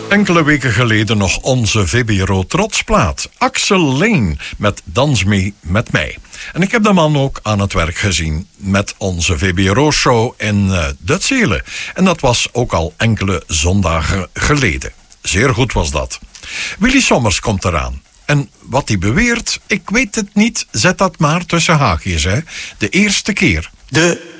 Enkele weken geleden nog onze VBRO trotsplaat. Axel Lane met Dans mee met mij. En ik heb de man ook aan het werk gezien met onze VBRO-show in Duitselen. En dat was ook al enkele zondagen geleden. Zeer goed was dat. Willy Sommers komt eraan. En wat hij beweert, ik weet het niet, zet dat maar tussen haakjes, hè. De eerste keer. De